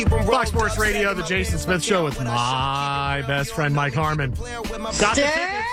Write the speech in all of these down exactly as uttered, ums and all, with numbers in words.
Fox Sports Radio, the Jason Smith Show with my best friend, Mike Harmon. Got the tickets.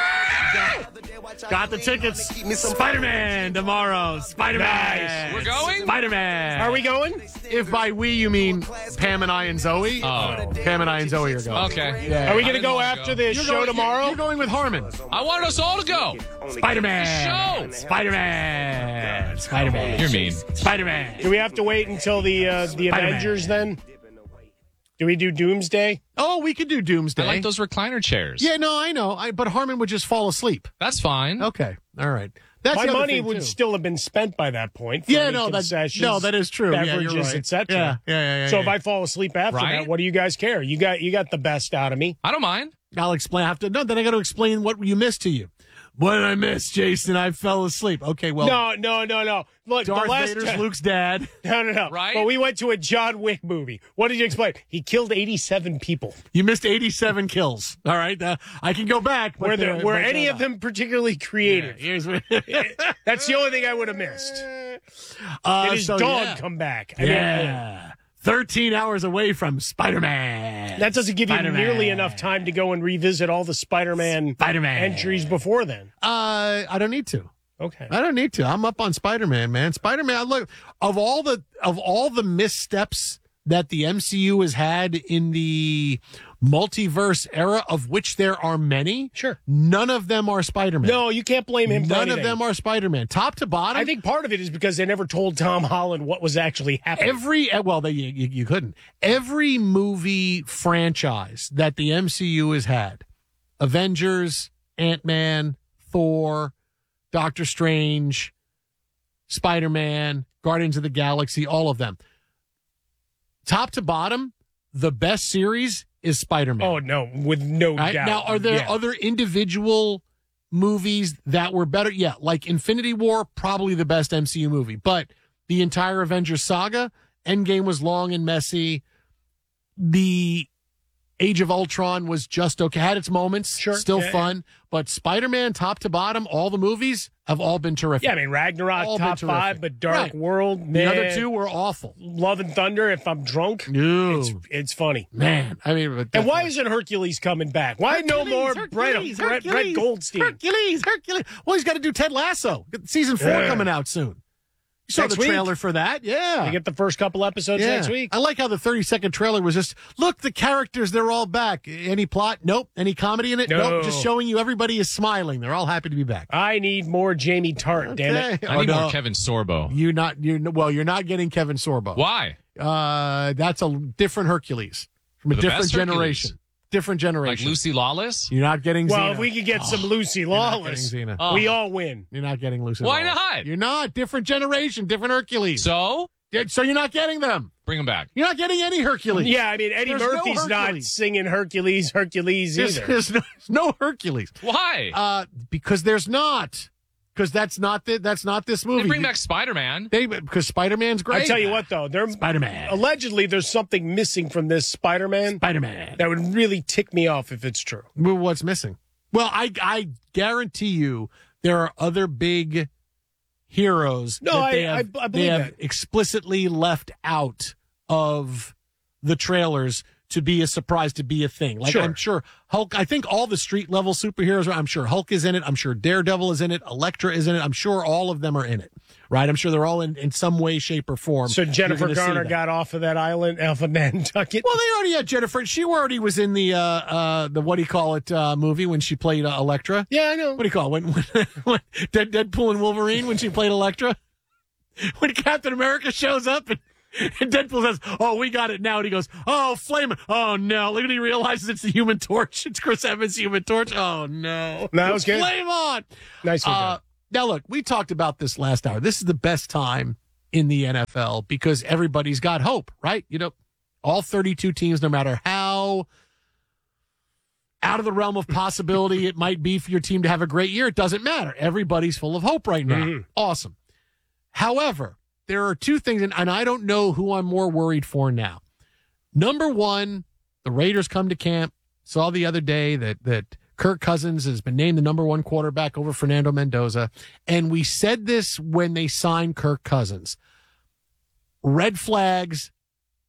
Got the tickets. Spider-Man tomorrow. Spider-Man. Nice. We're going? Spider-Man. Are we going? If by we you mean Pam and I and Zoe. Oh. Pam and I and Zoe are going. Okay. Yeah. Are we going to I didn't go wanna after go. the You're show going, tomorrow? You're going with Harmon. I wanted us all to go. Spider-Man. The show. Spider-Man. Spider-Man. You're mean. Spider-Man. Do we have to wait until the uh, the Spider-Man. Avengers then? Do we do Doomsday? Oh, we could do Doomsday. I like those recliner chairs. Yeah, no, I know. I, but Harmon would just fall asleep. That's fine. Okay. All right. That's My the other money thing, would too. still have been spent by that point. For Yeah, any no, that, concessions, no, that is true. Yeah, you're Beverages, right. et cetera. Yeah, yeah, yeah, yeah, So yeah. if I fall asleep after Right? that, what do you guys care? You got you got the best out of me. I don't mind. I'll explain. I have to. No, then I got to explain what you missed to you. What did I miss, Jason? I fell asleep. Okay, well, No, no, no, no. Look, Darth the last Vader's time, Luke's dad. No, no, no. Right? But we went to a John Wick movie. What did you explain? He killed eighty-seven people. You missed eighty-seven kills. All right, uh, I can go back. But Were there, uh, were but, any uh, of them particularly creative? Here's what, That's the only thing I would have missed. uh, Did his so, dog yeah. come back? I mean, Yeah, thirteen hours away from Spider-Man. that doesn't give you Spider-Man. nearly enough time to go and revisit all the Spider-Man Spider-Man entries before then. Uh, I don't need to. Okay. I don't need to. I'm up on Spider-Man, man. Spider-Man. Look, of all the of all the missteps that the M C U has had in the multiverse era, of which there are many, Sure. none of them are Spider-Man. No, you can't blame him for none of anything. them are Spider-Man. Top to bottom, I think part of it is because they never told Tom Holland what was actually happening. every eh, well, they, you, you couldn't. Every movie franchise that the M C U has had, Avengers, Ant-Man, Thor, Doctor Strange, Spider-Man, Guardians of the Galaxy, all of them. Top to bottom, the best series is Spider-Man. Oh, no, with no Right? doubt. Now, are there Yeah. other individual movies that were better? Yeah, like Infinity War, probably the best M C U movie. But the entire Avengers saga, Endgame was long and messy. The Age of Ultron was just okay. Had its moments, Sure. still Yeah, fun. But Spider-Man, top to bottom, all the movies have all been terrific. Yeah, I mean, Ragnarok, All been top terrific. five, but Dark Right. World, man. The other two were awful. Love and Thunder, if I'm drunk, No, it's, it's funny. man. I mean, but And why isn't Hercules coming back? Why no more Brett, Brett, Brett Goldstein? Hercules, Hercules. Well, he's got to do Ted Lasso. Season four Yeah. coming out soon. You saw Next the week. trailer for that? Yeah. You get the first couple episodes yeah. next week. I like how the thirty-second trailer was just, look, the characters, they're all back. Any plot? Nope. Any comedy in it? No. Nope. Just showing you everybody is smiling. They're all happy to be back. I need more Jamie Tart, damn it. Okay. I Oh, need no. more Kevin Sorbo. You're not, you're, well, you're not getting Kevin Sorbo. Why? Uh, that's a different Hercules from a The different best Hercules. generation. Different Like generation. Lucy Lawless? You're not getting Well, Xena. if we could get some Lucy You're not getting Lawless, Xena. Oh. we all win. You're not getting Lucy Why Lawless. not? You're not. Different generation, different Hercules. So, Yeah, so you're not getting them. bring him back. You're not getting any Hercules. Yeah, I mean, Eddie There's no Murphy's not Hercules. singing Hercules, Hercules There's, either. there's no, there's no Hercules. Why? Uh, because there's not. Because that's not the, that's not this movie. They bring back Spider-Man. They because Spider-Man's great. I tell you what, though, there Spider-Man. allegedly there's something missing from this Spider-Man Spider-Man. that would really tick me off if it's true. Well, what's missing? Well, I I guarantee you there are other big heroes No, that I- they have, I- I they believe have that. explicitly left out of the trailers to be a surprise, to be a thing. Like Sure. I'm sure Hulk, I think all the street level superheroes are, I'm sure Hulk is in it. I'm sure Daredevil is in it. Elektra is in it. I'm sure all of them are in it, right? I'm sure they're all in, in some way, shape, or form. So You're Jennifer gonna see Garner that. got off of that island, off of Nantucket. Well, they already had Jennifer. She already was in the, uh, uh, the, what do you call it, uh, movie when she played uh, Elektra. Yeah, I know. What do you call it? When, when, when Dead, Deadpool and Wolverine when she played Elektra? When Captain America shows up and, and Deadpool says, "Oh, we got it now," and he goes, "Oh, flame! Oh no!" Look at he realizes it's the Human Torch. It's Chris Evans' Human Torch. Oh no! That was good. Flame on! Nicely Uh, done. now look, we talked about this last hour. This is the best time in the N F L because everybody's got hope, right? You know, all thirty-two teams, no matter how out of the realm of possibility it might be for your team to have a great year, it doesn't matter. Everybody's full of hope right now. Mhm. Awesome. However, there are two things, and, and I don't know who I'm more worried for now. Number one, the Raiders come to camp. Saw the other day that that Kirk Cousins has been named the number one quarterback over Fernando Mendoza. And we said this when they signed Kirk Cousins. Red flags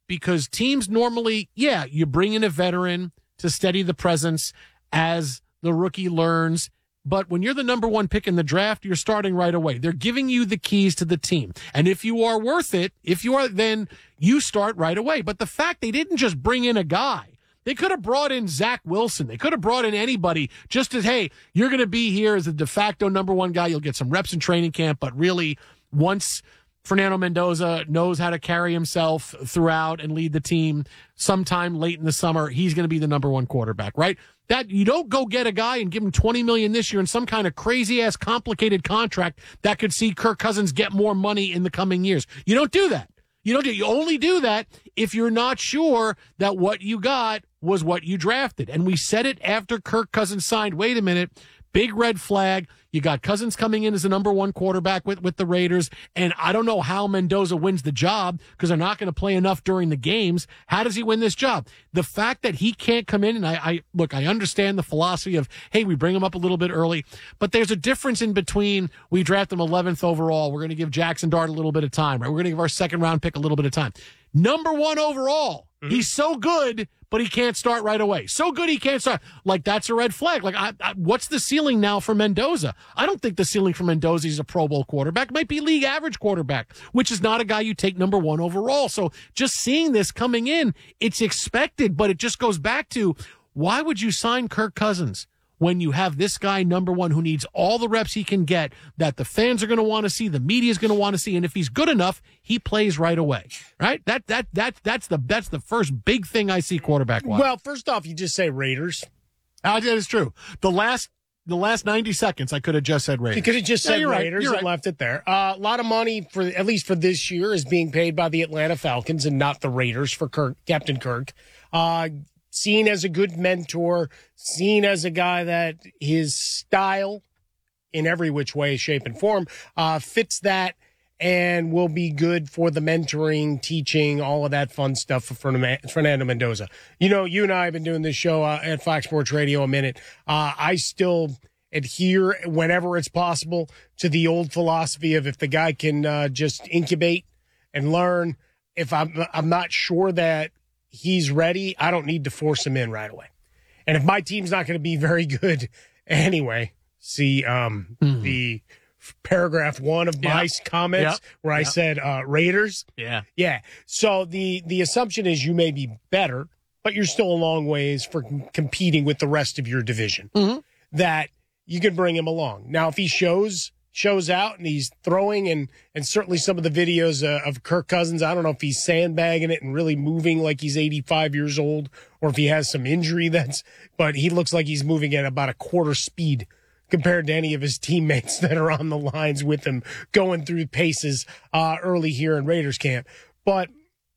because teams normally, yeah, you bring in a veteran to steady the presence as the rookie learns. But when you're the number one pick in the draft, you're starting right away. They're giving you the keys to the team. And if you are worth it, if you are, then you start right away. But the fact they didn't just bring in a guy, they could have brought in Zach Wilson. They could have brought in anybody just as, hey, you're going to be here as a de facto number one guy. You'll get some reps in training camp. But really, once Fernando Mendoza knows how to carry himself throughout and lead the team sometime late in the summer, he's going to be the number one quarterback, right? That you don't go get a guy and give him twenty million dollars this year in some kind of crazy ass complicated contract that could see Kirk Cousins get more money in the coming years. You don't do that. You don't do, you only do that if you're not sure that what you got was what you drafted. And we said it after Kirk Cousins signed. Wait a minute. Big red flag. You got Cousins coming in as the number one quarterback with, with the Raiders. And I don't know how Mendoza wins the job because they're not going to play enough during the games. How does he win this job? The fact that he can't come in, and I, I look, I understand the philosophy of, hey, we bring him up a little bit early, but there's a difference in between we draft him eleventh overall. We're going to give Jackson Dart a little bit of time, right? We're going to give our second round pick a little bit of time. Number one overall. Mm-hmm. He's so good, but he can't start right away. So good he can't start. Like, that's a red flag. Like, I, I, what's the ceiling now for Mendoza? I don't think the ceiling for Mendoza is a Pro Bowl quarterback. It might be league average quarterback, which is not a guy you take number one overall. So just seeing this coming in, it's expected, but it just goes back to, why would you sign Kirk Cousins when you have this guy number one who needs all the reps he can get, that the fans are going to want to see, the media is going to want to see, and if he's good enough, he plays right away. Right? That that that that's the that's the first big thing I see quarterback wise. Well, first off, you just say Raiders. Uh, that is true. The last the last ninety seconds, I could have just said Raiders. You could have just yeah, said you're Raiders right, you're and right. left it there. Uh, a lot of money for at least for this year is being paid by the Atlanta Falcons and not the Raiders for Kirk, Captain Kirk. Uh, Seen as a good mentor, seen as a guy that his style, in every which way, shape, and form, uh, fits that and will be good for the mentoring, teaching, all of that fun stuff for Fernando Mendoza. You know, you and I have been doing this show uh, at Fox Sports Radio a minute. Uh, I still adhere, whenever it's possible, to the old philosophy of if the guy can uh, just incubate and learn, if I'm, I'm not sure that he's ready, I don't need to force him in right away. And if my team's not going to be very good anyway, see um, mm-hmm. the paragraph one of my yep. comments yep. where yep. I said uh, Raiders. Yeah. Yeah. So the, the assumption is you may be better, but you're still a long ways for competing with the rest of your division. Mm-hmm. That you can bring him along. Now, if he shows shows out and he's throwing, and and certainly some of the videos uh, of Kirk Cousins, I don't know if he's sandbagging it and really moving like he's eighty-five years old, or if he has some injury that's, but he looks like he's moving at about a quarter speed compared to any of his teammates that are on the lines with him going through paces uh, early here in Raiders camp. But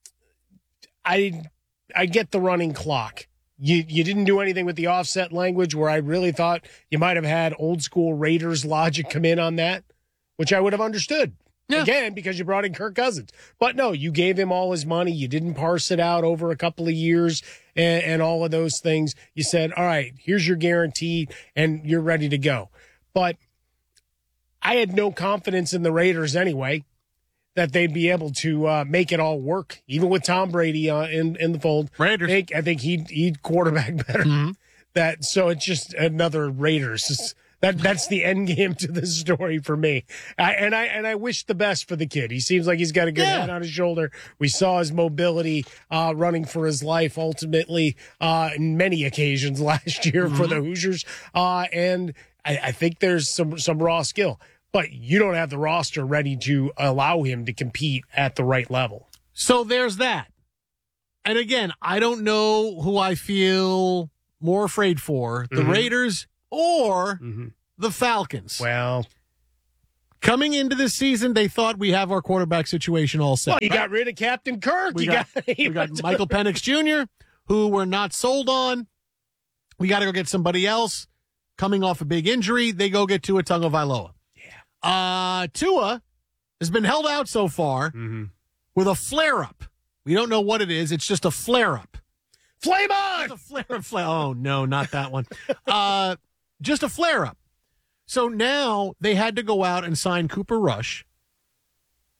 I I get the running clock. You you didn't do anything with the offset language, where I really thought you might have had old school Raiders logic come in on that, which I would have understood. Yeah. Again, because you brought in Kirk Cousins. But no, you gave him all his money. You didn't parse it out over a couple of years and, and all of those things. You said, all right, here's your guarantee, and you're ready to go. But I had no confidence in the Raiders anyway, that they'd be able to uh, make it all work, even with Tom Brady uh, in in the fold. Raiders. I think, I think he'd, he'd quarterback better. Mm-hmm. That so it's just another Raiders. That that's the end game to the story for me. I, and I and I wish the best for the kid. He seems like he's got a good yeah. head on his shoulder. We saw his mobility uh, running for his life ultimately uh, in many occasions last year mm-hmm. for the Hoosiers. Uh, and I, I think there's some some raw skill. But you don't have the roster ready to allow him to compete at the right level. So there's that. And again, I don't know who I feel more afraid for, the mm-hmm. Raiders or mm-hmm. the Falcons. Well, coming into this season, they thought we have our quarterback situation all set. Well, you got rid of Captain Kirk. We you got, got, we got Michael Penix Junior, who we're not sold on. We got to go get somebody else. Coming off a big injury, they go get Tua Tagovailoa. Uh, Tua has been held out so far mm-hmm. with a flare-up. We don't know what it is. It's just a flare-up. Flame on! Just a flare-up. Flare- oh, no, not that one. uh, just a flare-up. So now they had to go out and sign Cooper Rush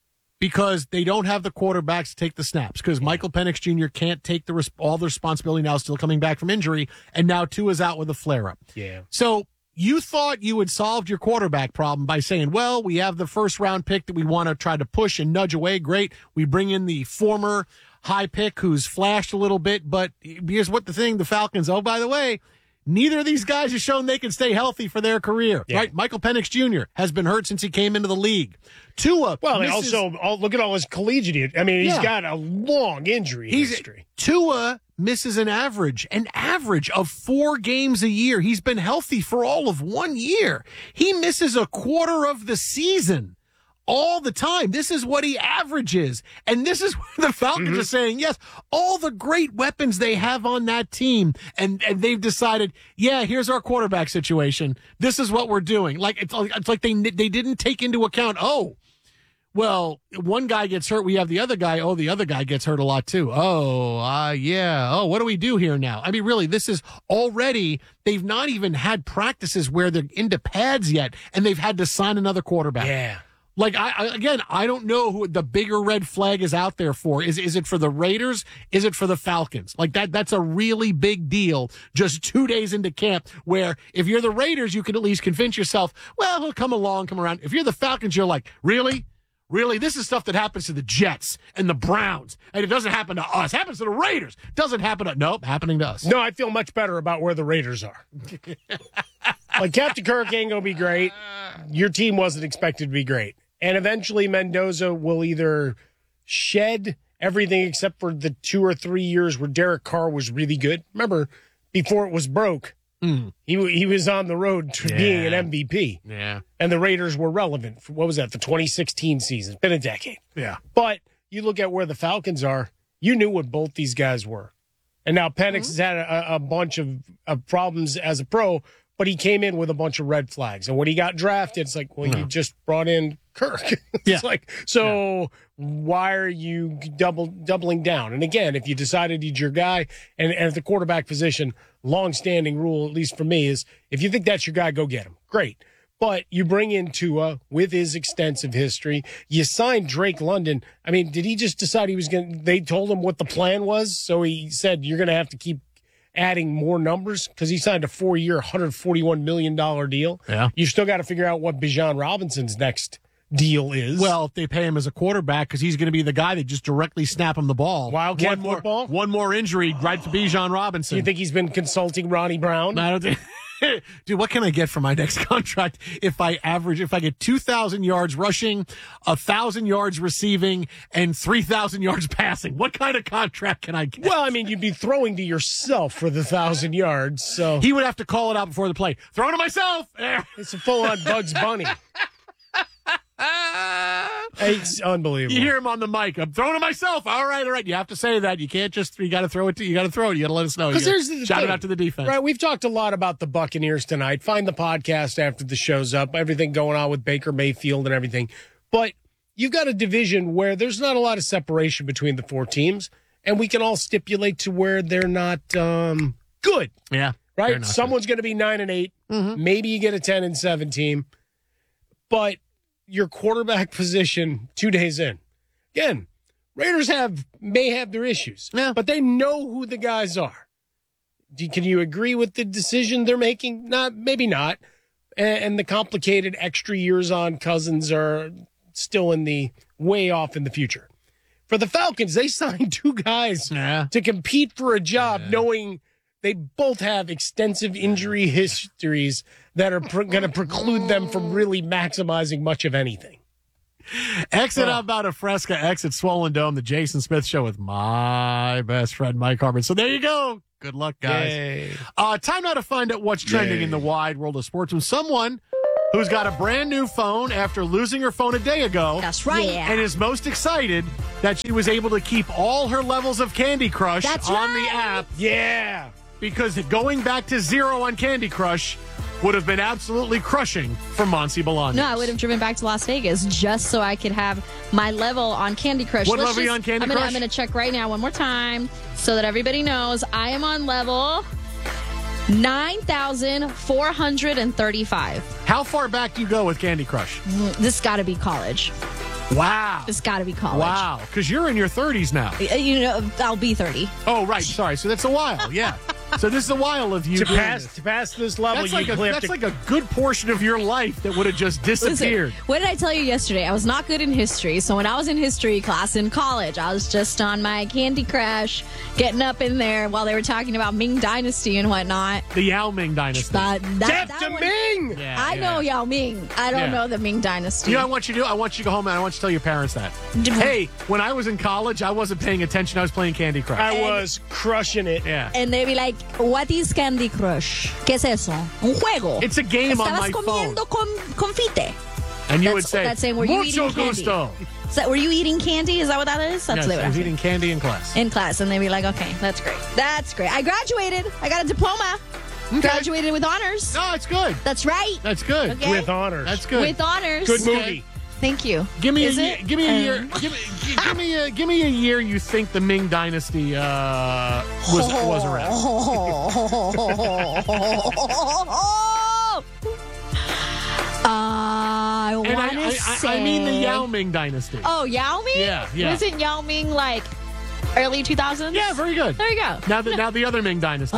because they don't have the quarterbacks to take the snaps because Michael Penix Junior can't take the res- all the responsibility now, still coming back from injury, and now Tua's out with a flare-up. Yeah. So you thought you had solved your quarterback problem by saying, well, we have the first-round pick that we want to try to push and nudge away. Great. We bring in the former high pick who's flashed a little bit, but here's what the thing, the Falcons, oh, by the way, neither of these guys has shown they can stay healthy for their career, yeah. right? Michael Penix Junior has been hurt since he came into the league. Tua, well, misses, also all, look at all his collegiate. I mean, he's yeah. got a long injury he's, history. Tua misses an average, an average of four games a year. He's been healthy for all of one year. He misses a quarter of the season. All the time. This is what he averages. And this is where the Falcons mm-hmm. are saying, yes, all the great weapons they have on that team. And, and they've decided, yeah, here's our quarterback situation. This is what we're doing. Like, it's like, it's like they, they didn't take into account, oh, well, one guy gets hurt. We have the other guy. Oh, the other guy gets hurt a lot too. Oh, uh, yeah. Oh, what do we do here now? I mean, really, this is already, they've not even had practices where they're into pads yet, and they've had to sign another quarterback. Yeah. Like, I, I again, I don't know who the bigger red flag is out there for. Is is it for the Raiders? Is it for the Falcons? Like, that that's a really big deal just two days into camp, where if you're the Raiders, you can at least convince yourself, well, he'll come along, come around. If you're the Falcons, you're like, really? Really? This is stuff that happens to the Jets and the Browns, and it doesn't happen to us. It happens to the Raiders. It doesn't happen to, nope, happening to us. No, I feel much better about where the Raiders are. Like, Captain Kirk ain't going to be great. Your team wasn't expected to be great. And eventually Mendoza will either shed everything except for the two or three years where Derek Carr was really good. Remember, before it was broke, mm. he he was on the road to yeah. being an M V P. Yeah. And the Raiders were relevant for, what was that, the twenty sixteen season. It's been a decade. Yeah. But you look at where the Falcons are, you knew what both these guys were. And now Penix mm-hmm. has had a, a bunch of, of problems as a pro, but he came in with a bunch of red flags. And when he got drafted, it's like, well, no. you just brought in Kirk. It's yeah. like, so yeah. why are you double doubling down? And again, if you decided he's your guy, and, and at the quarterback position, long-standing rule, at least for me, is if you think that's your guy, go get him. Great. But you bring in Tua with his extensive history. You signed Drake London. I mean, did he just decide he was going to, they told him what the plan was? So he said, you're going to have to keep adding more numbers because he signed a four-year, one hundred forty-one million dollars deal. Yeah. You still got to figure out what Bijan Robinson's next deal is. Well, if they pay him as a quarterback, because he's going to be the guy that just directly snap him the ball. Wildcat one football? More, one more injury right to Bijan Robinson. You think he's been consulting Ronnie Brown? I don't think. Dude, what can I get for my next contract if I average, if I get two thousand yards rushing, one thousand yards receiving, and three thousand yards passing? What kind of contract can I get? Well, I mean, you'd be throwing to yourself for the one thousand yards, so. He would have to call it out before the play. Throwing to myself! It's a full-on Bugs Bunny. It's unbelievable. You hear him on the mic. I'm throwing to myself. All right, all right. You have to say that. You can't just, you got to throw it to, you got to throw it. You got to let us know. Because here's the Shout thing. it out to the defense. Right. We've talked a lot about the Buccaneers tonight. Find the podcast after the show's up. Everything going on with Baker Mayfield and everything. But you've got a division where there's not a lot of separation between the four teams, and we can all stipulate to where they're not um, good. Yeah. Right? Someone's going to be nine and eight. Mm-hmm. Maybe you get a ten and seven team. But your quarterback position two days in. Again, Raiders have may have their issues, yeah. but they know who the guys are. Do, can you agree with the decision they're making? Not, maybe not. And, and the complicated extra years on Cousins are still in the way off in the future. For the Falcons, they signed two guys yeah. to compete for a job, yeah. knowing they both have extensive injury histories that are pre- going to preclude them from really maximizing much of anything. Exit oh. About a Fresca, exit Swollen Dome, the Jason Smith Show with my best friend, Mike Harmon. So there you go. Good luck, guys. Uh, time now to find out what's trending Yay. in the wide world of sports with someone who's got a brand new phone after losing her phone a day ago. That's right. Yeah. And is most excited that she was able to keep all her levels of Candy Crush That's on right. the app. Yeah. Because going back to zero on Candy Crush would have been absolutely crushing for Monsi Bolaños. No, I would have driven back to Las Vegas just so I could have my level on Candy Crush. What Let's level are you just, on Candy I'm gonna, Crush? I'm going to check right now one more time so that everybody knows. I am on level nine thousand four hundred thirty-five. How far back do you go with Candy Crush? This got to be college. Wow. It's got to be college. Wow. Because you're in your thirties now. Uh, You know, I'll be thirty. Oh, right. Sorry. So that's a while. Yeah. So this is a while of you To doing pass this. to pass this level, That's you like, a, have that's to like a good portion of your life that would have just disappeared. Listen, what did I tell you yesterday? I was not good in history. So when I was in history class in college, I was just on my Candy Crush, getting up in there while they were talking about Ming Dynasty and whatnot. The Yao Ming dynasty. That, that, Death that to one- Ming. Yeah, I yeah. know Yao Ming. I don't Yeah. know the Ming Dynasty. You know what I want you to do? I want you to go home and I want you to tell your parents that. Hey, when I was in college, I wasn't paying attention. I was playing Candy Crush. I was crushing it. yeah. And they'd be like, what is Candy Crush? ¿Qué es eso? Un juego. It's a game on Estabas my phone. comiendo con, confite. And you That's- would say, that's saying, were you mucho eating candy? gusto. Is that, were you eating candy? Is that what that is? That's Yes, what they would I was ask me. eating candy in class. In class. And they'd be like, okay, that's great. That's great. I graduated. I got a diploma. Graduated with honors. No, it's good. That's right. That's good. Okay. With honors. That's good. With honors. Good movie. Thank you. Give me Is a it? year, give me a Um, year. Give me, gi- give me a give me a year you think the Ming Dynasty uh, was was around. Uh, I And I, want to I, say. I, I mean the Yao Ming Dynasty. Oh, Yao Ming? Yeah, yeah. Wasn't Yao Ming like early two thousands? Yeah, very good. There you go. Now the now the other Ming Dynasty.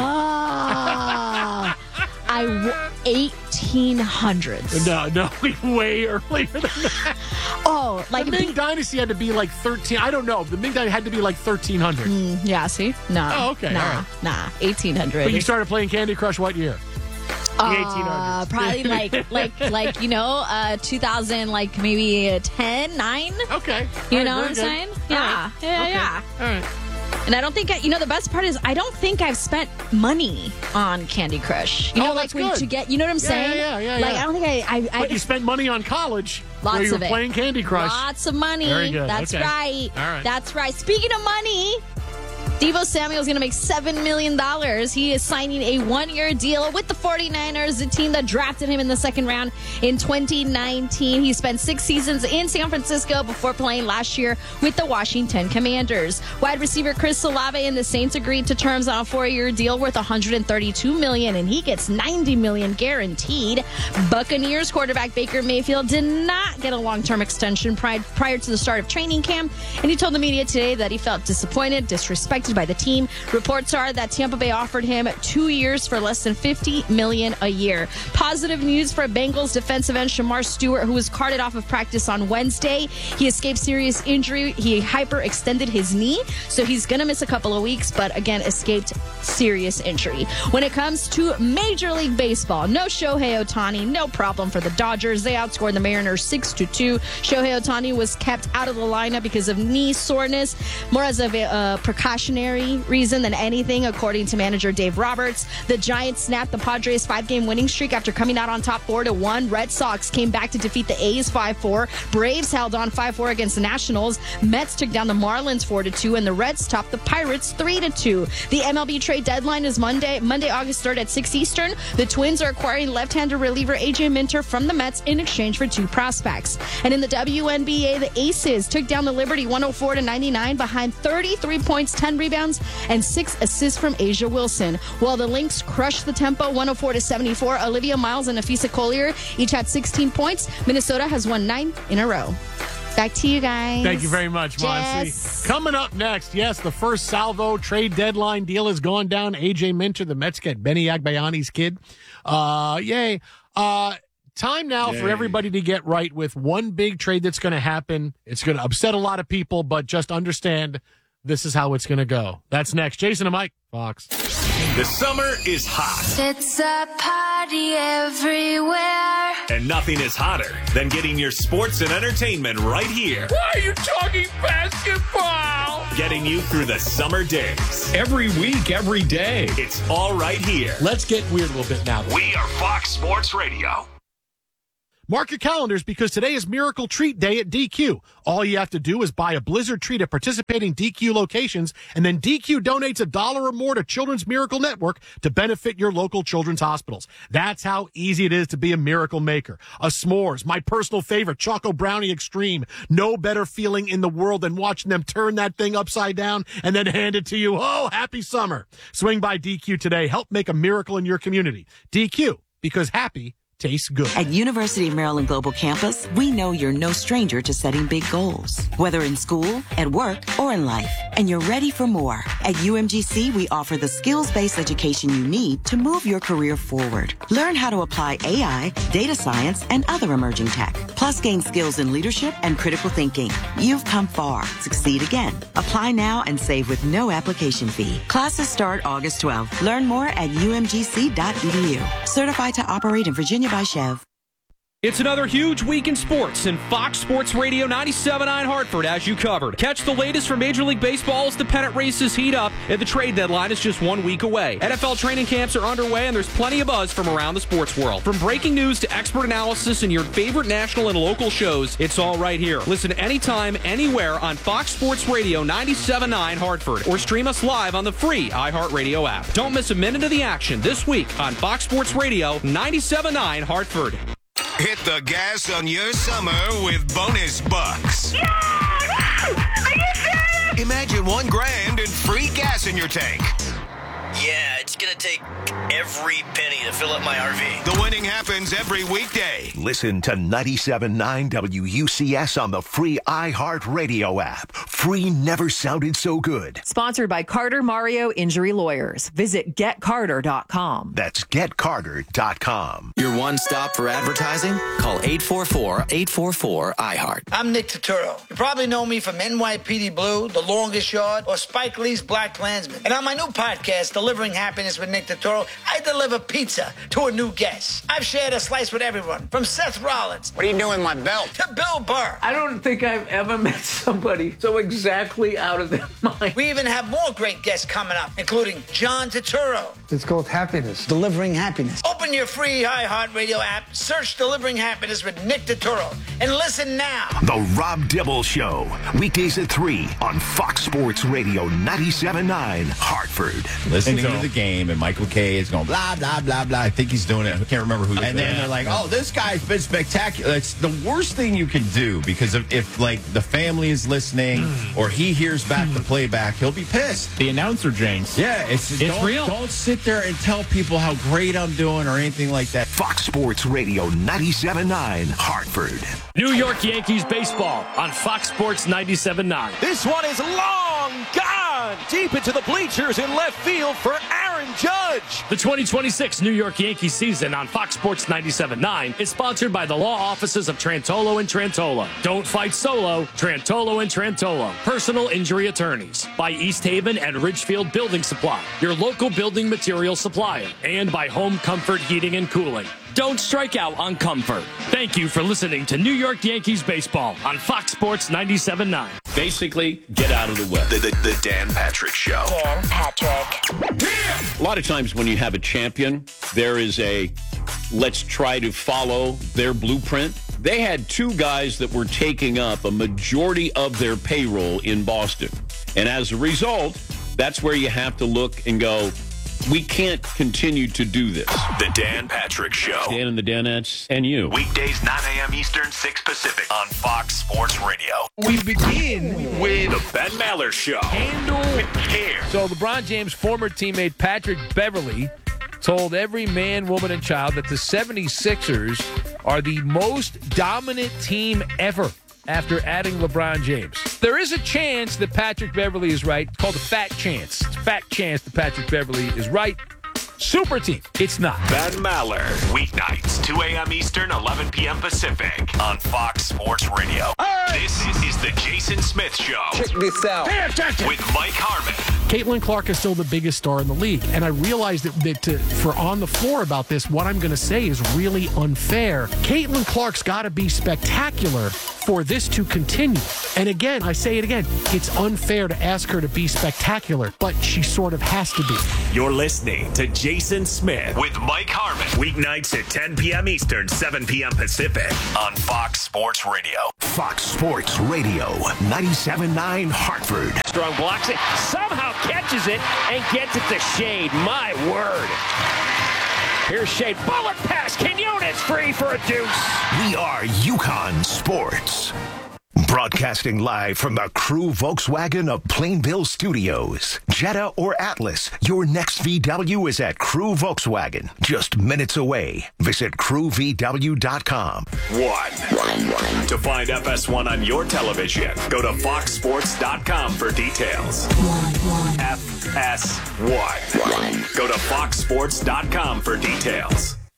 Ah, I w- eighteen hundreds. no, no, way earlier than that. Oh, like The Ming Dynasty had to be like thirteen. I don't know. The Ming Dynasty had to be like thirteen hundred. Mm, yeah, see? No. Oh, okay, Nah, all right. nah. eighteen hundred. But you started playing Candy Crush what year? The Uh, eighteen hundreds. probably like like like you know, uh, two thousand, like maybe uh, ten, nine. Okay. You All know right, what I'm very saying? good. Yeah, All right. yeah, Okay. yeah. All right. And I don't think I, you know the best part is I don't think I've spent money on Candy Crush. You Oh, know, like that's when good. to get, you know what I'm Yeah, saying? yeah, yeah, yeah, Like yeah. I don't think I, I, I But you spent money on college Lots where you were of it. playing Candy Crush. Lots of money. Very good. That's Okay. right. All right. That's right. Speaking of money, Deebo Samuel's going to make seven million dollars. He is signing a one-year deal with the 49ers, the team that drafted him in the second round in twenty nineteen. He spent six seasons in San Francisco before playing last year with the Washington Commanders. Wide receiver Chris Olave and the Saints agreed to terms on a four-year deal worth one hundred thirty-two million dollars, and he gets ninety million dollars guaranteed. Buccaneers quarterback Baker Mayfield did not get a long-term extension prior, prior to the start of training camp, and he told the media today that he felt disappointed, disrespected by the team. Reports are that Tampa Bay offered him two years for less than fifty million dollars a year. Positive news for Bengals defensive end Shamar Stewart, who was carted off of practice on Wednesday. He escaped serious injury. He hyperextended his knee, so he's going to miss a couple of weeks, but again, escaped serious injury. When it comes to Major League Baseball, no Shohei Ohtani, no problem for the Dodgers. They outscored the Mariners six to two. Shohei Ohtani was kept out of the lineup because of knee soreness, more as a uh, precautionary reason than anything, according to manager Dave Roberts. The Giants snapped the Padres' five-game winning streak after coming out on top four to one. Red Sox came back to defeat the A's five four. Braves held on five four against the Nationals. Mets took down the Marlins four to two, and the Reds topped the Pirates three to two. The M L B trade deadline is Monday, Monday, August third at six Eastern. The Twins are acquiring left-hander reliever A J Minter from the Mets in exchange for two prospects. And in the W N B A, the Aces took down the Liberty one oh four to ninety-nine behind thirty-three points, ten rebounds, and six assists from Asia Wilson. While the Lynx crushed the Tempo one oh four to seventy-four, Olivia Miles and Afisa Collier each had sixteen points. Minnesota has won nine in a row. Back to you guys. Thank you very much, Monty. Jess. Coming up next, yes, the first salvo trade deadline deal has gone down. A J Minter, the Mets get Benny Agbayani's kid. Uh, yay. Uh, time now Yay. for everybody to get right with one big trade that's going to happen. It's going to upset a lot of people, but just understand this is how it's going to go. That's next. Jason and Mike, Fox. The summer is hot, It's a party everywhere. and nothing is hotter than getting your sports and entertainment right here. Why are you talking basketball? Getting you through the summer days. Every week, every day. It's all right here. Let's get weird a little bit now. We are Fox Sports Radio. Mark your calendars because today is Miracle Treat Day at D Q. All you have to do is buy a Blizzard treat at participating D Q locations, and then D Q donates a dollar or more to Children's Miracle Network to benefit your local children's hospitals. That's how easy it is to be a miracle maker. A s'mores, my personal favorite, Choco Brownie Extreme. No better feeling in the world than watching them turn that thing upside down and then hand it to you. Oh, happy summer. Swing by D Q today. Help make a miracle in your community. D Q, because happy tastes good. At University of Maryland Global Campus, we know you're no stranger to setting big goals, whether in school, at work, or in life. And you're ready for more. At U M G C, we offer the skills-based education you need to move your career forward. Learn how to apply A I, data science, and other emerging tech. Plus, gain skills in leadership and critical thinking. You've come far. Succeed again. Apply now and save with no application fee. Classes start August twelfth. Learn more at U M G C dot E D U. Certified to operate in Virginia by Chev. It's another huge week in sports, and Fox Sports Radio ninety-seven point nine Hartford has you covered. Catch the latest from Major League Baseball as the pennant races heat up, and the trade deadline is just one week away. N F L training camps are underway, and there's plenty of buzz from around the sports world. From breaking news to expert analysis and your favorite national and local shows, it's all right here. Listen anytime, anywhere on Fox Sports Radio ninety-seven point nine Hartford, or stream us live on the free iHeartRadio app. Don't miss a minute of the action this week on Fox Sports Radio ninety-seven point nine Hartford. Hit the gas on your summer with bonus bucks. Yeah! Are you serious? Imagine one grand and free gas in your tank. Yeah, it's going to take every penny to fill up my R V. The winning happens every weekday. Listen to ninety-seven point nine W U C S on the free iHeartRadio app. Free never sounded so good. Sponsored by Carter Mario Injury Lawyers. Visit get carter dot com. That's get carter dot com. Your one stop for advertising? Call eight four four, eight four four, I heart. I'm Nick Turturro. You probably know me from N Y P D Blue, The Longest Yard, or Spike Lee's Black Klansman. And on my new podcast, Delivering Happiness with Nick Turturro, I deliver pizza to a new guest. I've shared a slice with everyone, from Seth Rollins. What are you doing with my belt? To Bill Burr. I don't think I've ever met somebody so exactly out of their mind. We even have more great guests coming up, including John Turturro. It's called Happiness. Delivering Happiness. Open your free iHeartRadio app, search Delivering Happiness with Nick Turturro, and listen now. The Rob Dibble Show, weekdays at three on Fox Sports Radio ninety-seven point nine Hartford. Listening to the game, and Michael Kay is going blah, blah, blah, blah. I think he's doing it. I can't remember who. And then they're like, oh, this guy's been spectacular. It's the worst thing you can do, because if, if like, the family is listening or he hears back the playback, he'll be pissed. The announcer jinx. Yeah, it's, it's don't, real. Don't sit there and tell people how great I'm doing or anything like that. Fox Sports Radio ninety-seven point nine Hartford. New York Yankees baseball on Fox Sports ninety-seven point nine. This one is long gone deep into the bleachers in left field for Aaron Judge. The twenty twenty-six New York Yankees season on Fox Sports ninety-seven point nine is sponsored by the law offices of Trantolo and Trantolo. Don't fight solo. Trantolo and Trantolo. Personal injury attorneys. By East Haven and Ridgefield Building Supply, your local building material supplier. And by Home Comfort Heating and Cooling. Don't strike out on comfort. Thank you for listening to New York Yankees baseball on Fox Sports ninety-seven point nine. Basically, get out of the way. The, the, the Dan Patrick Show. Dan Patrick. A lot of times when you have a champion, there is a let's try to follow their blueprint. They had two guys that were taking up a majority of their payroll in Boston. And as a result, that's where you have to look and go, we can't continue to do this. The Dan Patrick Show. Dan and the Danettes and you. Weekdays, nine a.m. Eastern, six Pacific on Fox Sports Radio. We begin with the Ben Maller Show. Handle with care. So LeBron James' former teammate Patrick Beverley told every man, woman, and child that the seventy-sixers are the most dominant team ever after adding LeBron James. There is a chance that Patrick Beverley is right. It's called a fat chance. It's a fat chance that Patrick Beverley is right. Super team. It's not. Ben Maller. Weeknights, two a.m. Eastern, eleven p.m. Pacific on Fox Sports Radio. Right. This is, is the Jason Smith Show. Check this out. Pay attention. With Mike Harmon. Caitlin Clark is still the biggest star in the league. And I realized that, that to, for on the floor about this, what I'm going to say is really unfair. Caitlin Clark's got to be spectacular for this to continue. And again, I say it again, it's unfair to ask her to be spectacular, but she sort of has to be. You're listening to Jason Smith with Mike Harmon. Weeknights at ten p.m. Eastern, seven p.m. Pacific on Fox Sports Radio. Fox Sports Radio, ninety-seven point nine Hartford. Strong blocks it, somehow catches it, and gets it to Shade. My word. Here's Shade. Bullet pass. Quinones free for a deuce. We are UConn Sports. Broadcasting live from the Crew Volkswagen of Plainville Studios. Jetta or Atlas, your next V W is at Crew Volkswagen. Just minutes away. Visit crew v w dot com. One. To find F S one on your television, go to fox sports dot com for details. F S one. Go to fox sports dot com for details.